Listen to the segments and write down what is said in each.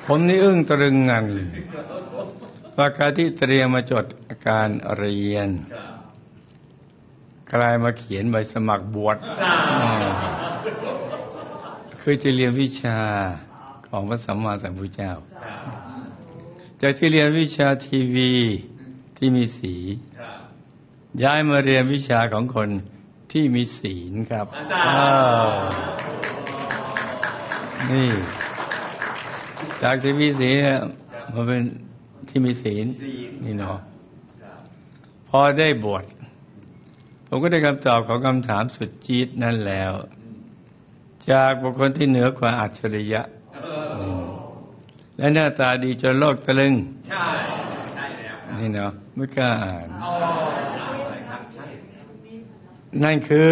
ผมนี่อึ้งตรึงงันว่าการที่เตรียมมาจดการเรียนกลายมาเขียนใบสมัครบวชคือจะเรียนวิชาของพระสัมมาสัมพุทธเจ้าจากที่เรียนวิชาทีวีที่มีสีย้ายมาเรียนวิชาของคนที่มีศีลครับนี่จากที่มีศีลมาเป็นที่มีศีลนี่เนาะพอได้บวชผมก็ได้คำตอบของคำถามสุดจี๊ดนั่นแล้วจากบุคคลที่เหนือกว่าอัจฉริยะและหน้าตาดีจนโลกตะลึงใช่แล้วนี่เนาะไม่กล้าอ่านนั่นคือ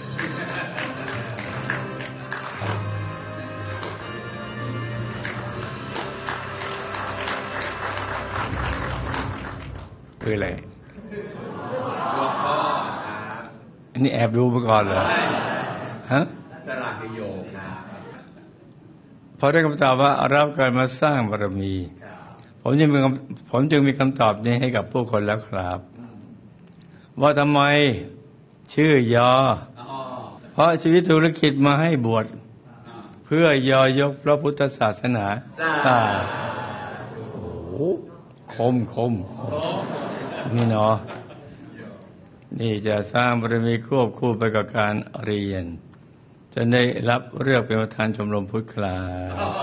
อะไรอันนี้แอบดูมาก่อนเหรอฮะสลักโยมนะพอได้คำตอบว่ารับการมาสร้างบารมีผมจึงมีคำตอบนี้ให้กับผู้คนแล้วครับว่าทำไมชื่อยอเพราะชีวิตธุรกิจมาให้บวชเพื่อยอยกพระพุทธศาสนาโอ้คมนี่เนาะนี่จะสร้างบารมีควบคู่ไปกับการเรียนจะได้รับเลือกเป็นประธานชมรมพุทธคลา